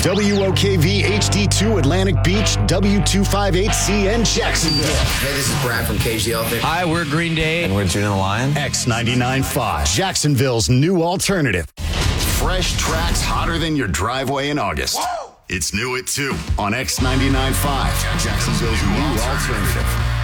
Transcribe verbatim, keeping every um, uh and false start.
W O K V H D two Atlantic Beach, W two fifty-eight C N Jacksonville. Hey, this is Brad from Cage the Elephant. Hi, we're Green Day. And we're Juno the Lion. X ninety-nine point five, Jacksonville's new alternative. Fresh tracks hotter than your driveway in August. Whoa! It's new at two on X ninety-nine point five, Jacksonville's new alternative.